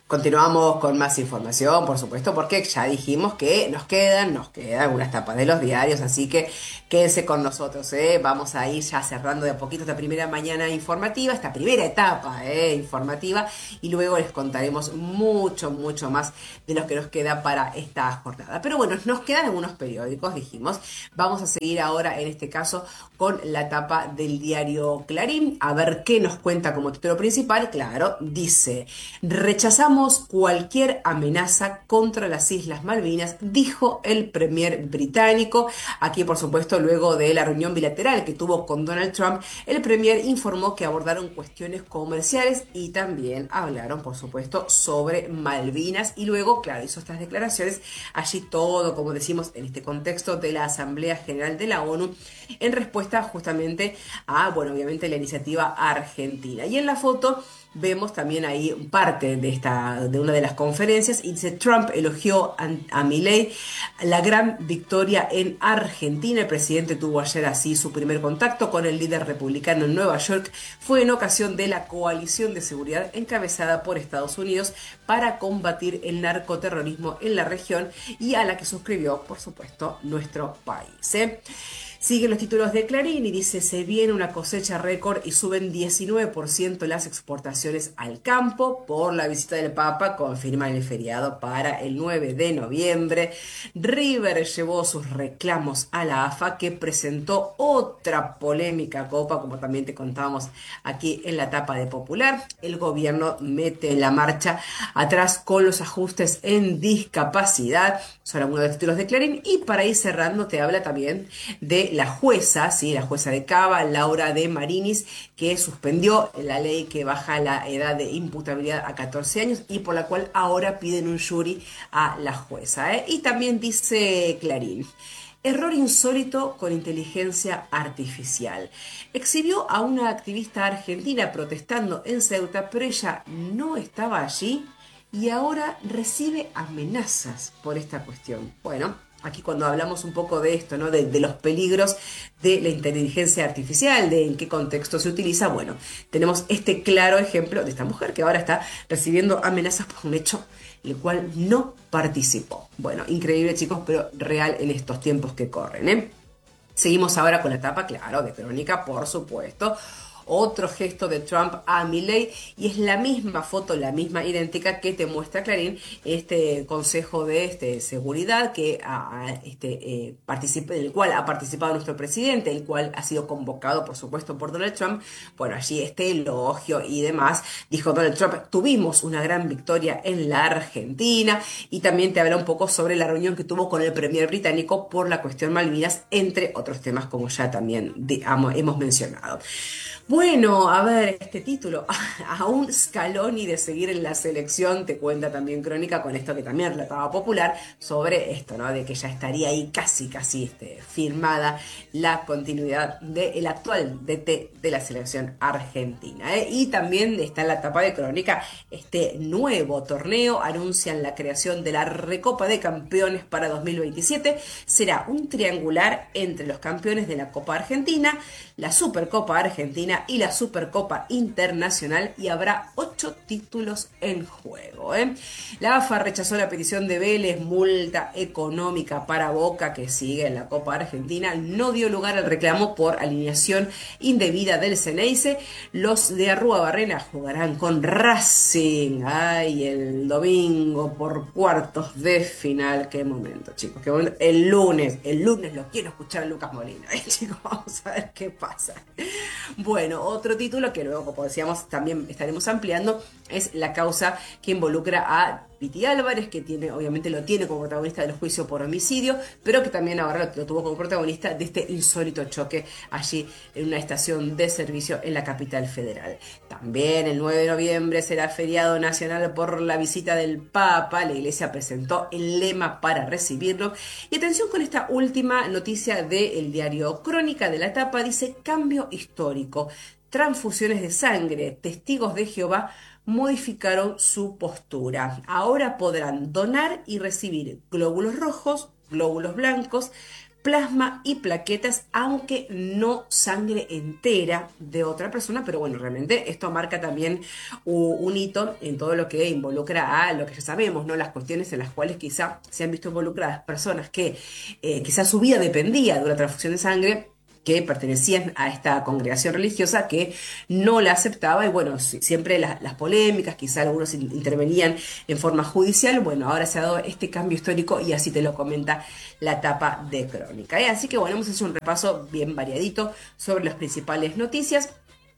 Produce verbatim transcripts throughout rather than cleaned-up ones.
Continuamos con más información, por supuesto, porque ya dijimos que nos quedan, nos quedan algunas tapas de los diarios, así que quédense con nosotros, ¿eh? Vamos a ir ya cerrando de a poquito esta primera mañana informativa, esta primera etapa, ¿eh? Informativa, y luego les contaremos mucho, mucho más de lo que nos queda para esta jornada. Pero bueno, nos quedan algunos periódicos, dijimos. Vamos a seguir ahora, en este caso, con la tapa del diario Clarín, a ver qué nos cuenta como título principal. Claro, dice: rechazamos cualquier amenaza contra las Islas Malvinas, dijo el premier británico. Aquí, por supuesto, luego de la reunión bilateral que tuvo con Donald Trump, el premier informó que abordaron cuestiones comerciales y también hablaron, por supuesto, sobre Malvinas. Y luego, claro, hizo estas declaraciones, allí todo, como decimos, en este contexto de la Asamblea General de la ONU, en respuesta justamente a, bueno, obviamente la iniciativa argentina. Y en la foto vemos también ahí parte de esta de una de las conferencias y dice: Trump elogió a, a Milei la gran victoria en Argentina. El presidente tuvo ayer así su primer contacto con el líder republicano en Nueva York. Fue en ocasión de la coalición de seguridad encabezada por Estados Unidos para combatir el narcoterrorismo en la región y a la que suscribió, por supuesto, nuestro país, ¿eh? Siguen los títulos de Clarín y dice: se viene una cosecha récord y suben diecinueve por ciento las exportaciones al campo por la visita del Papa, confirma el feriado para el nueve de noviembre. River llevó sus reclamos a la A F A, que presentó otra polémica copa, como también te contábamos aquí en la tapa de Popular. El gobierno mete la marcha atrás con los ajustes en discapacidad. Son algunos de los títulos de Clarín. Y para ir cerrando, te habla también de la jueza, ¿sí? La jueza de Cava, Laura de Marinis, que suspendió la ley que baja la edad de imputabilidad a catorce años y por la cual ahora piden un jury a la jueza, ¿eh? Y también dice Clarín: error insólito con inteligencia artificial. Exhibió a una activista argentina protestando en Ceuta, pero ella no estaba allí y ahora recibe amenazas por esta cuestión. Bueno, aquí cuando hablamos un poco de esto, ¿no? De, de los peligros de la inteligencia artificial, de en qué contexto se utiliza, bueno, tenemos este claro ejemplo de esta mujer que ahora está recibiendo amenazas por un hecho el cual no participó. Bueno, increíble, chicos, pero real en estos tiempos que corren, ¿eh? Seguimos ahora con la etapa, claro, de Crónica, por supuesto. Otro gesto de Trump a Milei, y es la misma foto, la misma idéntica que te muestra Clarín, este consejo de este, seguridad que a, a, este, eh, participe, del cual ha participado nuestro presidente, el cual ha sido convocado, por supuesto, por Donald Trump. Bueno, allí este elogio y demás. Dijo Donald Trump: tuvimos una gran victoria en la Argentina. Y también te habla un poco sobre la reunión que tuvo con el premier británico por la cuestión Malvinas, entre otros temas, como ya también digamos, hemos mencionado. Bueno, a ver, este título: a un Scaloni de seguir en la selección, te cuenta también Crónica, con esto que también relataba Popular, sobre esto, ¿no? De que ya estaría ahí casi, casi este, firmada la continuidad del actual D T de la selección argentina, ¿eh? Y también está en la tapa de Crónica este nuevo torneo. Anuncian la creación de la Recopa de Campeones para dos mil veintisiete. Será un triangular entre los campeones de la Copa Argentina, la Supercopa Argentina y la Supercopa Internacional, y habrá ocho títulos en juego, ¿eh? La A F A rechazó la petición de Vélez, multa económica para Boca, que sigue en la Copa Argentina. No dio lugar al reclamo por alineación indebida del Ceneice. Los de Arrúa-Barrena jugarán con Racing, ay, el domingo por cuartos de final. Qué momento, chicos, qué momento. El lunes, el lunes lo quiero escuchar a Lucas Molina, ¿eh, chicos? Vamos a ver qué pasa. Bueno, otro título que luego, como decíamos, también estaremos ampliando, es la causa que involucra a Piti Álvarez, que tiene, obviamente lo tiene como protagonista del juicio por homicidio, pero que también ahora lo, lo tuvo como protagonista de este insólito choque allí en una estación de servicio en la capital federal. También el nueve de noviembre será feriado nacional por la visita del Papa. La Iglesia presentó el lema para recibirlo. Y atención con esta última noticia del diario Crónica de la etapa: dice: cambio histórico, transfusiones de sangre, testigos de Jehová modificaron su postura. Ahora podrán donar y recibir glóbulos rojos, glóbulos blancos, plasma y plaquetas, aunque no sangre entera de otra persona, pero bueno, realmente esto marca también u- un hito en todo lo que involucra a lo que ya sabemos, ¿no? Las cuestiones en las cuales quizá se han visto involucradas personas que eh, quizá su vida dependía de una transfusión de sangre, que pertenecían a esta congregación religiosa que no la aceptaba y bueno, si- siempre la- las polémicas, quizá algunos in- intervenían en forma judicial, bueno, ahora se ha dado este cambio histórico y así te lo comenta la tapa de Crónica, ¿eh? Así que bueno, hemos hecho un repaso bien variadito sobre las principales noticias.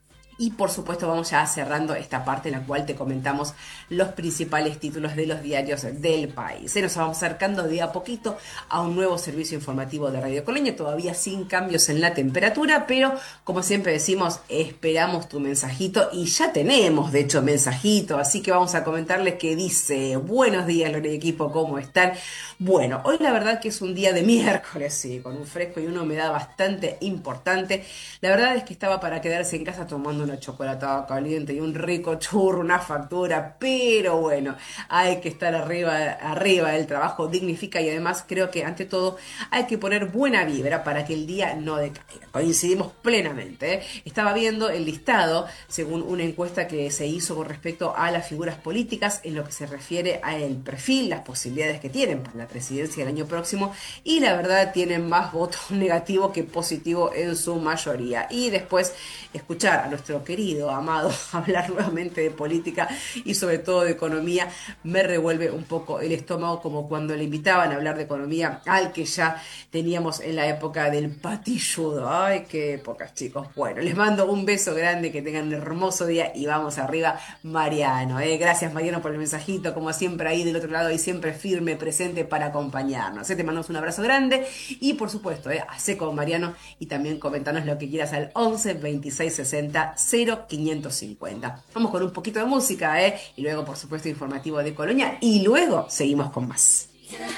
Y por supuesto vamos ya cerrando esta parte en la cual te comentamos los principales títulos de los diarios del país. Se nos vamos acercando de a poquito a un nuevo servicio informativo de Radio Colonia, todavía sin cambios en la temperatura, pero como siempre decimos, esperamos tu mensajito y ya tenemos de hecho mensajito, así que vamos a comentarles que dice: buenos días Lore y equipo, ¿cómo están? Bueno, hoy la verdad que es un día de miércoles, sí, con un fresco y una humedad bastante importante. La verdad es que estaba para quedarse en casa tomando una chocolatada caliente y un rico churro, una factura, pero bueno, hay que estar arriba, arriba, el trabajo dignifica y además creo que ante todo hay que poner buena vibra para que el día no decaiga. Coincidimos plenamente, ¿eh? Estaba viendo el listado según una encuesta que se hizo con respecto a las figuras políticas en lo que se refiere al perfil, las posibilidades que tienen para la presidencia del año próximo y la verdad tienen más votos negativos que positivos en su mayoría. Y después escuchar a nuestro querido, amado, hablar nuevamente de política y sobre todo de economía me revuelve un poco el estómago, como cuando le invitaban a hablar de economía al que ya teníamos en la época del patilludo. Ay, qué épocas, chicos. Bueno, les mando un beso grande, que tengan un hermoso día y vamos arriba, Mariano. ¿eh? Gracias, Mariano, por el mensajito, como siempre ahí del otro lado y siempre firme, presente para acompañarnos. ¿eh? Te mandamos un abrazo grande y por supuesto, ¿eh? hacé con Mariano y también comentanos lo que quieras al once veintiséis sesenta cero quinientos cincuenta. Vamos con un poquito de música, ¿eh? Y luego, por supuesto, informativo de Colonia y luego seguimos con más.